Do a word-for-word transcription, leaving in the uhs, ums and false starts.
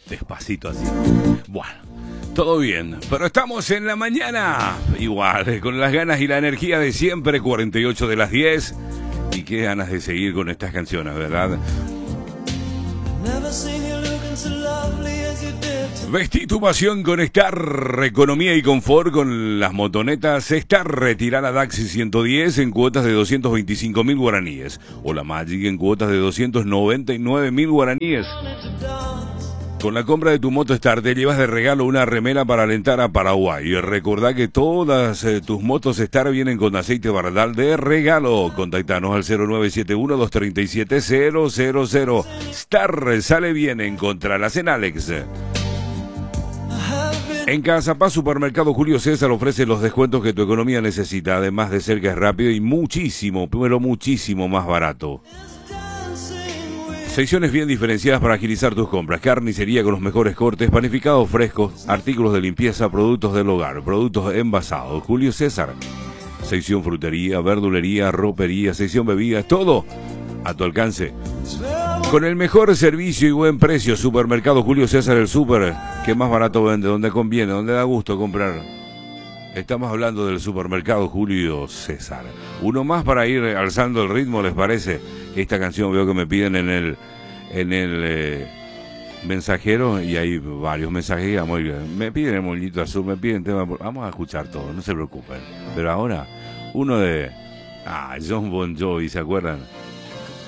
despacito así. Bueno, todo bien, pero estamos en la mañana, igual, con las ganas y la energía de siempre, cuarenta y ocho de las diez, y qué ganas de seguir con estas canciones, ¿verdad? Vestí tu pasión con Star, economía y confort con las motonetas Star. Retira la Daxi ciento diez en cuotas de doscientos veinticinco mil guaraníes, o la Magic en cuotas de doscientos noventa y nueve mil guaraníes. Con la compra de tu moto Star te llevas de regalo una remera para alentar a Paraguay. Y recordá que todas eh, tus motos Star vienen con aceite Bardal de regalo. Contactanos al cero nueve siete uno, dos tres siete, cero cero cero. Star sale bien, encontralas en Alex. En Cazapá, Supermercado Julio César ofrece los descuentos que tu economía necesita, además de ser que es rápido y muchísimo, pero muchísimo más barato. Secciones bien diferenciadas para agilizar tus compras. Carnicería con los mejores cortes, panificados frescos, artículos de limpieza, productos del hogar, productos envasados. Julio César. Sección frutería, verdulería, ropería, sección bebidas, todo a tu alcance. Con el mejor servicio y buen precio, Supermercado Julio César, el súper que más barato vende, donde conviene, donde da gusto comprar. Estamos hablando del Supermercado Julio César. Uno más para ir alzando el ritmo, ¿les parece? Esta canción veo que me piden en el en el eh, mensajero, y hay varios mensajes. Digamos, me piden el Molinito Azul, me piden tema. Vamos a escuchar todo, no se preocupen. Pero ahora, uno de... Ah, John Bon Jovi, ¿se acuerdan?